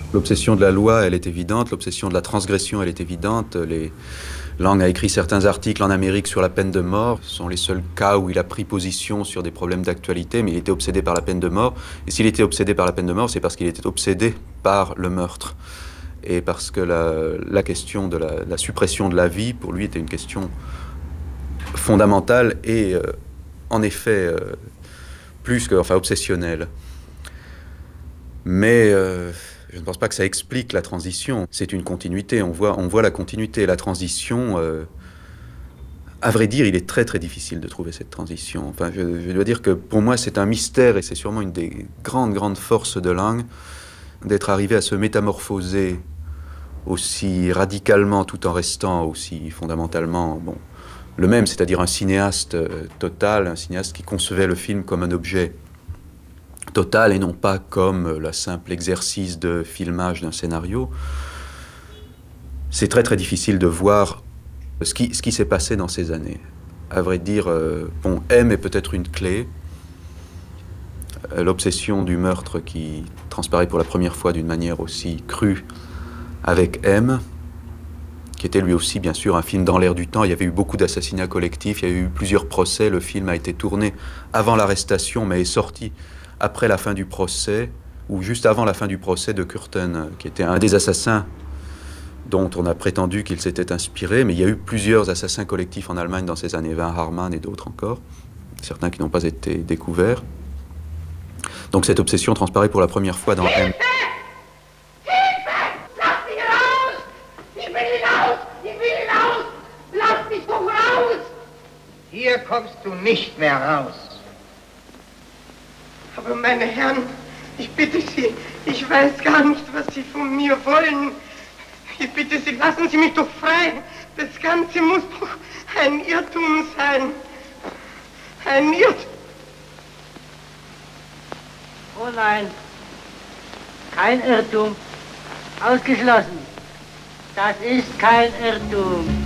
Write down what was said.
L'obsession de la loi, elle est évidente. L'obsession de la transgression, elle est évidente. Lang a écrit certains articles en Amérique sur la peine de mort. Ce sont les seuls cas où il a pris position sur des problèmes d'actualité, mais il était obsédé par la peine de mort. Et s'il était obsédé par la peine de mort, c'est parce qu'il était obsédé par le meurtre. Et parce que la question de la suppression de la vie, pour lui, était une question fondamentale et, en effet, plus que, enfin, obsessionnelle. Mais je ne pense pas que ça explique la transition. C'est une continuité, on voit la continuité. La transition, à vrai dire, il est très très difficile de trouver cette transition. Enfin, je dois dire que pour moi c'est un mystère et c'est sûrement une des grandes forces de Lang d'être arrivé à se métamorphoser aussi radicalement tout en restant aussi fondamentalement le même, c'est-à-dire un cinéaste total, un cinéaste qui concevait le film comme un objet total et non pas comme le simple exercice de filmage d'un scénario. C'est très très difficile de voir ce qui s'est passé dans ces années. À vrai dire, M est peut-être une clé. L'obsession du meurtre qui transparaît pour la première fois d'une manière aussi crue avec M, qui était lui aussi bien sûr un film dans l'air du temps. Il y avait eu beaucoup d'assassinats collectifs, il y a eu plusieurs procès, le film a été tourné avant l'arrestation mais est sorti après la fin du procès, ou juste avant la fin du procès de Kürten, qui était un des assassins dont on a prétendu qu'il s'était inspiré, mais il y a eu plusieurs assassins collectifs en Allemagne dans ces années 20, Harman et d'autres encore, certains qui n'ont pas été découverts. Donc cette obsession transparaît pour la première fois dans M. Hier kommst du nicht mehr raus. Aber meine Herren, ich bitte Sie, ich weiß gar nicht, was Sie von mir wollen. Ich bitte Sie, lassen Sie mich doch frei. Das Ganze muss doch ein Irrtum sein. Ein Irrtum. Oh nein, kein Irrtum. Ausgeschlossen. Das ist kein Irrtum.